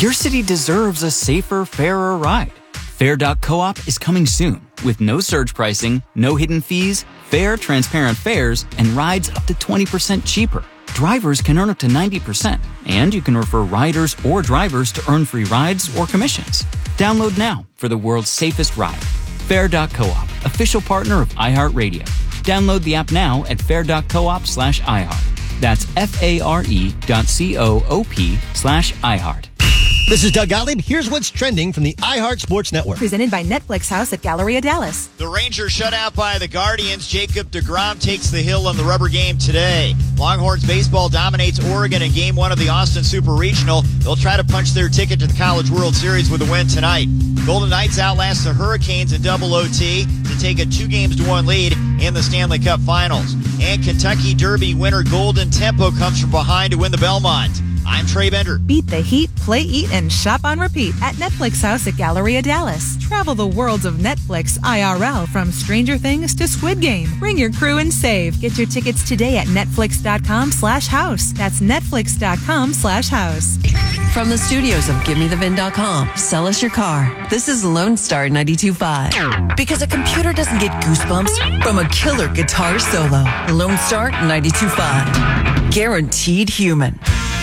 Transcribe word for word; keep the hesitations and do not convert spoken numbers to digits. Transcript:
Your city deserves a safer, fairer ride. Fair dot coop is coming soon with no surge pricing, no hidden fees, fair, transparent fares, and rides up to twenty percent cheaper. Drivers can earn up to ninety percent, and you can refer riders or drivers to earn free rides or commissions. Download now for the world's safest ride. Fair dot coop, official partner of iHeartRadio. Download the app now at fair dot coop slash iHeart. That's F-A-R-E dot C-O-O-P slash iHeart. This is Doug Gottlieb. Here's what's trending from the iHeart Sports Network. Presented by Netflix House at Galleria Dallas. The Rangers shut out by the Guardians. Jacob deGrom takes the hill on the rubber game today. Longhorns baseball dominates Oregon in game one of the Austin Super Regional. They'll try to punch their ticket to the College World Series with a win tonight. Golden Knights outlast the Hurricanes in double O T to take a two games to one lead in the Stanley Cup Finals. And Kentucky Derby winner Golden Tempo comes from behind to win the Belmont. I'm Trey Bender. Beat the heat, play, eat, and shop on repeat at Netflix House at Galleria Dallas. Travel the worlds of Netflix I R L from Stranger Things to Squid Game. Bring your crew and save. Get your tickets today at netflix.com slash house. That's netflix.com slash house. From the studios of Give Me The Vin dot com, sell us your car. This is Lone Star ninety-two point five. Because a computer doesn't get goosebumps from a killer guitar solo. Lone Star ninety-two point five. Guaranteed human.